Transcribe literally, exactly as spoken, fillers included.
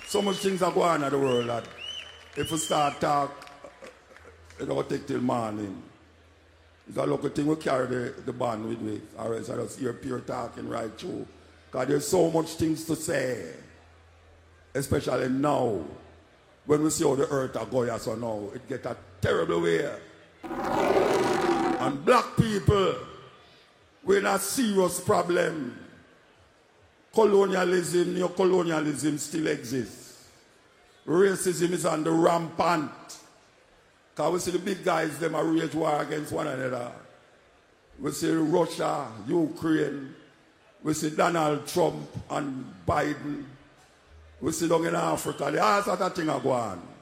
So much things are going on in the world that if we start talk, it will take till morning. It's a local thing we carry the, the band with me. Or else I just hear pure talking right through. Because there's so much things to say. Especially now. When we see how the earth are going so now, it gets a terrible way. And black people, we're in a serious problem. Colonialism, neo-colonialism still exists. Racism is on the rampant. Because we see the big guys, them are wage war against one another. We see Russia, Ukraine. We see Donald Trump and Biden. We see down in Africa. There are sort of things are going on.